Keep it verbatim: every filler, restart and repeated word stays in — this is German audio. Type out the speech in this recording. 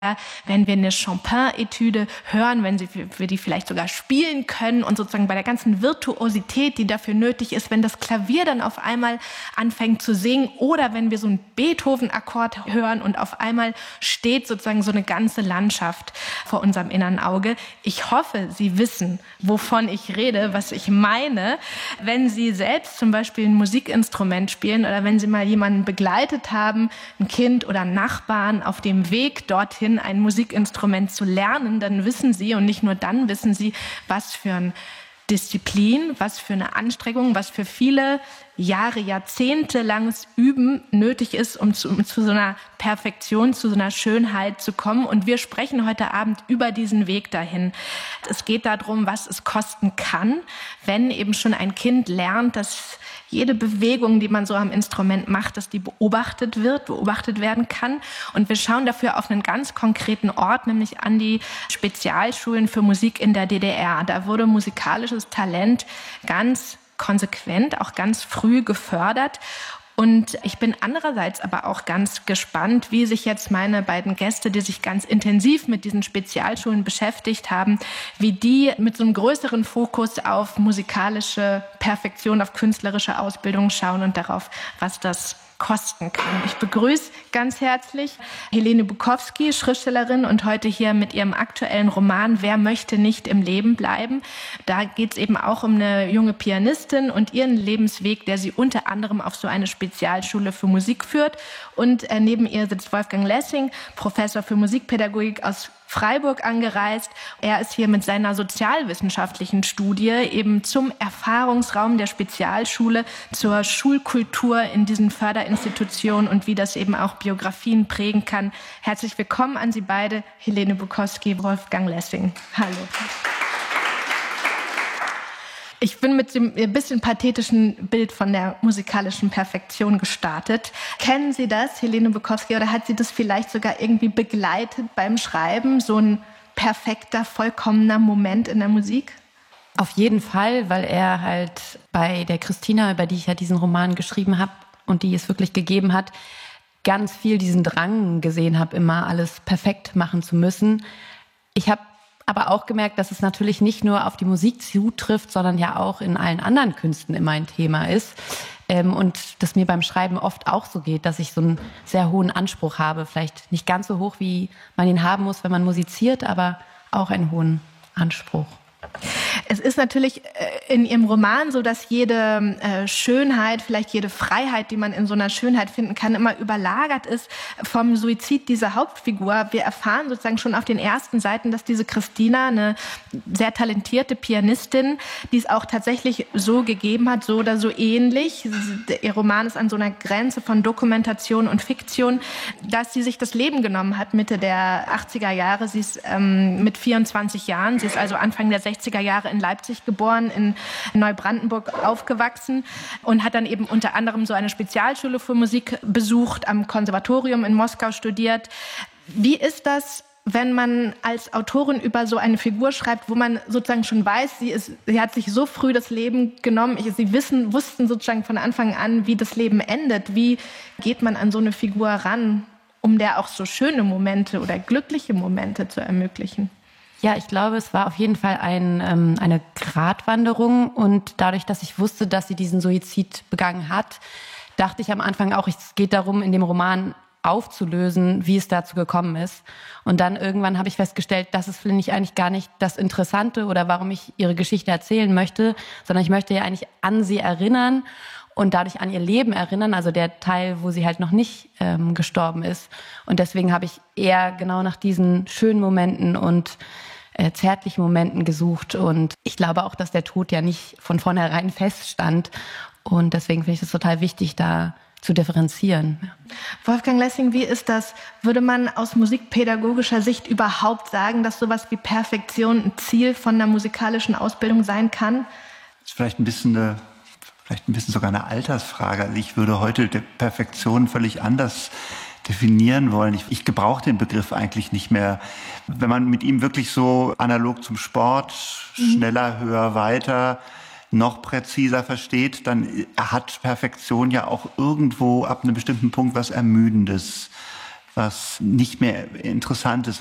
wenn wir eine Chopin-Etüde hören, wenn sie, wir die vielleicht sogar spielen können und sozusagen bei der ganzen Virtuosität, die dafür nötig ist, wenn das Klavier dann auf einmal anfängt zu singen oder wenn wir so einen Beethoven-Akkord hören und auf einmal steht sozusagen so eine ganze Landschaft vor unserem inneren Auge. Ich hoffe, Sie wissen, wovon ich rede, was ich meine. Wenn Sie selbst zum Beispiel ein Musikinstrument spielen oder wenn Sie mal jemanden begleitet haben, ein Kind oder einen Nachbarn auf dem Weg dorthin, ein Musikinstrument zu lernen, dann wissen Sie, und nicht nur dann wissen Sie, was für ein Disziplin, was für eine Anstrengung, was für viele Jahre, Jahrzehnte langes Üben nötig ist, um zu, um zu so einer Perfektion, zu so einer Schönheit zu kommen. Und wir sprechen heute Abend über diesen Weg dahin. Es geht darum, was es kosten kann, wenn eben schon ein Kind lernt, dass jede Bewegung, die man so am Instrument macht, dass die beobachtet wird, beobachtet werden kann. Und wir schauen dafür auf einen ganz konkreten Ort, nämlich an die Spezialschulen für Musik in der D D R. Da wurde musikalisches Talent ganz konsequent, auch ganz früh gefördert. Und ich bin andererseits aber auch ganz gespannt, wie sich jetzt meine beiden Gäste, die sich ganz intensiv mit diesen Spezialschulen beschäftigt haben, wie die mit so einem größeren Fokus auf musikalische Perfektion, auf künstlerische Ausbildung schauen und darauf, was das kosten kann. Ich begrüße ganz herzlich Helene Bukowski, Schriftstellerin und heute hier mit ihrem aktuellen Roman Wer möchte nicht im Leben bleiben. Da geht es eben auch um eine junge Pianistin und ihren Lebensweg, der sie unter anderem auf so eine Spezialschule für Musik führt. Und äh, neben ihr sitzt Wolfgang Lessing, Professor für Musikpädagogik aus Freiburg angereist. Er ist hier mit seiner sozialwissenschaftlichen Studie eben zum Erfahrungsraum der Spezialschule, zur Schulkultur in diesen Förderinstitutionen und wie das eben auch Biografien prägen kann. Herzlich willkommen an Sie beide, Helene Bukowski, Wolfgang Lessing. Hallo. Ich bin mit dem ein bisschen pathetischen Bild von der musikalischen Perfektion gestartet. Kennen Sie das, Helene Bukowski, oder hat Sie das vielleicht sogar irgendwie begleitet beim Schreiben? So ein perfekter, vollkommener Moment in der Musik? Auf jeden Fall, weil er halt bei der Christina, über die ich ja diesen Roman geschrieben habe und die es wirklich gegeben hat, ganz viel diesen Drang gesehen habe, immer alles perfekt machen zu müssen. Ich habe aber auch gemerkt, dass es natürlich nicht nur auf die Musik zutrifft, sondern ja auch in allen anderen Künsten immer ein Thema ist. Ähm, und das mir beim Schreiben oft auch so geht, dass ich so einen sehr hohen Anspruch habe. Vielleicht nicht ganz so hoch, wie man ihn haben muss, wenn man musiziert, aber auch einen hohen Anspruch. Es ist natürlich in Ihrem Roman so, dass jede Schönheit, vielleicht jede Freiheit, die man in so einer Schönheit finden kann, immer überlagert ist vom Suizid dieser Hauptfigur. Wir erfahren sozusagen schon auf den ersten Seiten, dass diese Christina, eine sehr talentierte Pianistin, die es auch tatsächlich so gegeben hat, so oder so ähnlich. Ihr Roman ist an so einer Grenze von Dokumentation und Fiktion, dass sie sich das Leben genommen hat Mitte der achtziger Jahre. Sie ist ähm, mit vierundzwanzig Jahren, sie ist also Anfang der sechziger Jahre in Leipzig geboren, in Neubrandenburg aufgewachsen und hat dann eben unter anderem so eine Spezialschule für Musik besucht, am Konservatorium in Moskau studiert. Wie ist das, wenn man als Autorin über so eine Figur schreibt, wo man sozusagen schon weiß, sie, ist, sie hat sich so früh das Leben genommen, sie wissen, wussten sozusagen von Anfang an, wie das Leben endet. Wie geht man an so eine Figur ran, um der auch so schöne Momente oder glückliche Momente zu ermöglichen? Ja, ich glaube, es war auf jeden Fall ein, ähm, eine Gratwanderung. Und dadurch, dass ich wusste, dass sie diesen Suizid begangen hat, dachte ich am Anfang auch, es geht darum, in dem Roman aufzulösen, wie es dazu gekommen ist. Und dann irgendwann habe ich festgestellt, das ist, finde ich, eigentlich gar nicht das Interessante oder warum ich ihre Geschichte erzählen möchte, sondern ich möchte ja eigentlich an sie erinnern und dadurch an ihr Leben erinnern, also der Teil, wo sie halt noch nicht ähm, gestorben ist. Und deswegen habe ich eher genau nach diesen schönen Momenten und äh, zärtlichen Momenten gesucht. Und ich glaube auch, dass der Tod ja nicht von vornherein feststand. Und deswegen finde ich es total wichtig, da zu differenzieren. Wolfgang Lessing, wie ist das? Würde man aus musikpädagogischer Sicht überhaupt sagen, dass sowas wie Perfektion ein Ziel von einer musikalischen Ausbildung sein kann? Das ist vielleicht ein bisschen eine Vielleicht ein bisschen sogar eine Altersfrage. Also ich würde heute die Perfektion völlig anders definieren wollen. Ich, ich gebrauche den Begriff eigentlich nicht mehr. Wenn man mit ihm wirklich so analog zum Sport, mhm. schneller, höher, weiter, noch präziser versteht, dann hat Perfektion ja auch irgendwo ab einem bestimmten Punkt was Ermüdendes. was nicht mehr interessant ist.